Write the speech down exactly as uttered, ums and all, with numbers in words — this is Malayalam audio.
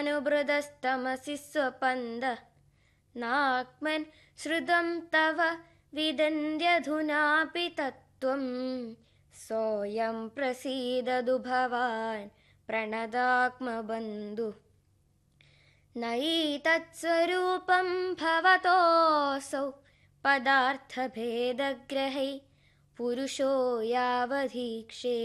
അനുഭൃതസ്തമസി സ്വപന്ദ നാഗ്മൻ ശ്രുതം തവ വിദന്ത്യധുനാപി തത്വം സോയം പ്രസീദതു ഭവാൻ പ്രണതാത്മബന്ധു നൈതത്സ്വരൂപം ഭവതോऽസൗ പദാർത്ഥഭേദഗ്രഹൈ പുരുഷോ യാവധീക്ഷേ